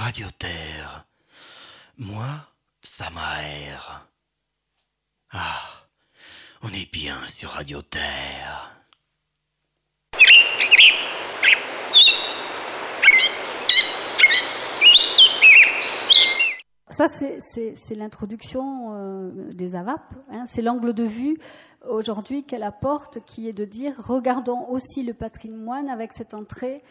Radio Terre. Moi, ça m'aère. Ah, on est bien sur Radio Terre. Ça, c'est l'introduction des AVAP. C'est l'angle de vue aujourd'hui qu'elle apporte, qui est de dire regardons aussi le patrimoine avec cette entrée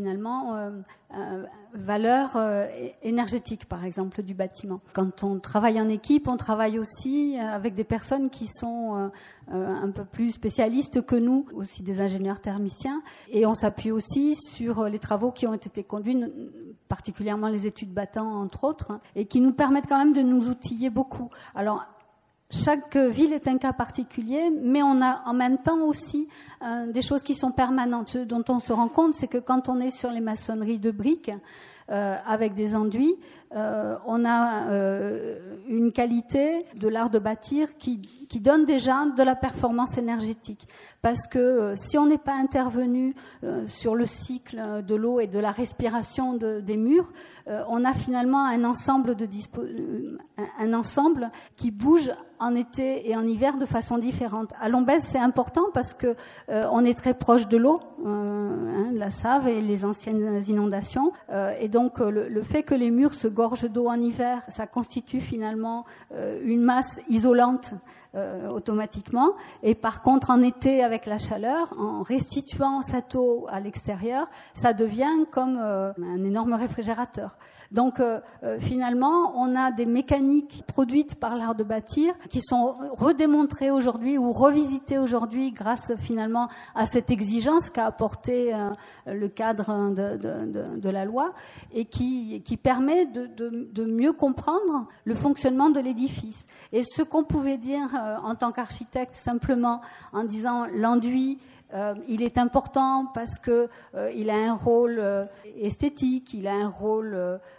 valeur énergétique, par exemple, du bâtiment. Quand on travaille en équipe, on travaille aussi avec des personnes qui sont un peu plus spécialistes que nous, aussi des ingénieurs thermiciens, et on s'appuie aussi sur les travaux qui ont été conduits, particulièrement les études Battant, entre autres, et qui nous permettent quand même de nous outiller beaucoup. Alors, chaque ville est un cas particulier, mais on a en même temps aussi des choses qui sont permanentes. Ce dont on se rend compte, c'est que quand on est sur les maçonneries de briques, avec des enduits, on a une qualité de l'art de bâtir qui donne déjà de la performance énergétique. Parce que si on n'est pas intervenu sur le cycle de l'eau et de la respiration des murs, on a finalement un ensemble qui bouge en été et en hiver de façon différente. À Lombez, c'est important parce que on est très proche de l'eau, la Save et les anciennes inondations, et donc le fait que les murs se gorgent d'eau en hiver, ça constitue finalement une masse isolante automatiquement, et par contre en été avec la chaleur, en restituant cette eau à l'extérieur, ça devient comme un énorme réfrigérateur. Donc finalement on a des mécaniques produites par l'art de bâtir qui sont redémontrées aujourd'hui ou revisitées aujourd'hui grâce finalement à cette exigence qu'a apporté le cadre de la loi, et qui permet de mieux comprendre le fonctionnement de l'édifice. Et ce qu'on pouvait dire en tant qu'architecte simplement en disant l'enduit, il est important parce que il a un rôle esthétique, il a un rôle,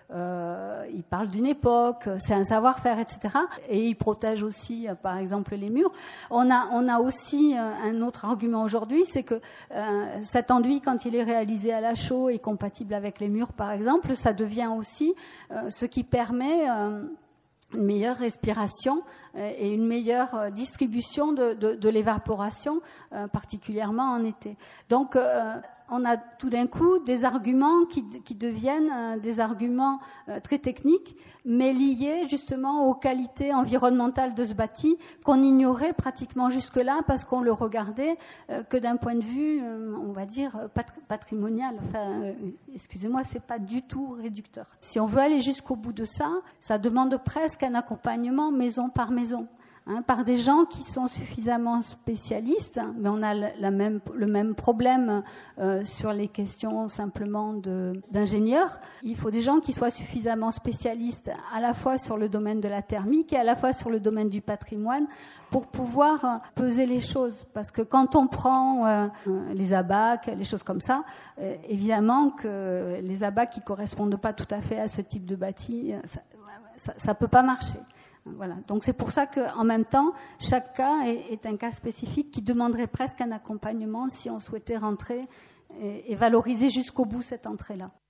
il parle d'une époque, c'est un savoir-faire, etc. Et il protège aussi, par exemple, les murs. On a aussi un autre argument aujourd'hui, c'est que cet enduit, quand il est réalisé à la chaux et compatible avec les murs, par exemple, ça devient aussi ce qui permet une meilleure respiration et une meilleure distribution de l'évaporation, particulièrement en été. Donc, on a tout d'un coup des arguments qui deviennent des arguments très techniques, mais liés justement aux qualités environnementales de ce bâti qu'on ignorait pratiquement jusque-là parce qu'on le regardait que d'un point de vue, on va dire, patrimonial. Enfin, excusez-moi, c'est pas du tout réducteur. Si on veut aller jusqu'au bout de ça, ça demande presque un accompagnement maison par maison. Par des gens qui sont suffisamment spécialistes, mais on a le même problème sur les questions simplement d'ingénieurs. Il faut des gens qui soient suffisamment spécialistes à la fois sur le domaine de la thermique et à la fois sur le domaine du patrimoine pour pouvoir peser les choses. Parce que quand on prend les abacs, les choses comme ça, évidemment que les abacs qui correspondent pas tout à fait à ce type de bâti, ça peut pas marcher. Voilà. Donc c'est pour ça qu'en même temps, chaque cas est un cas spécifique qui demanderait presque un accompagnement si on souhaitait rentrer et valoriser jusqu'au bout cette entrée-là.